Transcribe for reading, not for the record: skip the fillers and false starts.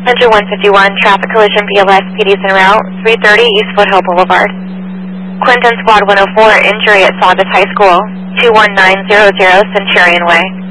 Center 151, traffic collision BLS PD's en route, 330 East Foothill Boulevard. Clinton Squad 104, injury at Saugus High School, 21900 Centurion Way.